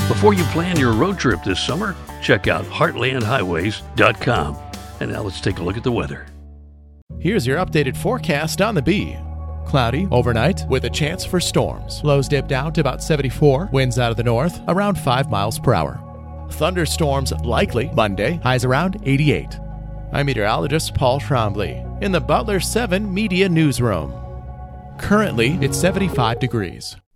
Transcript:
Before you plan your road trip this summer, check out heartlandhighways.com. And now let's take a look at the weather. Here's your updated forecast on the Bee. Cloudy overnight with a chance for storms. Lows dip down to about 74. Winds out of the north around 5 miles per hour. Thunderstorms likely Monday. Highs around 88. I'm meteorologist Paul Trombley in the Butler 7 Media Newsroom. Currently, it's 75 degrees.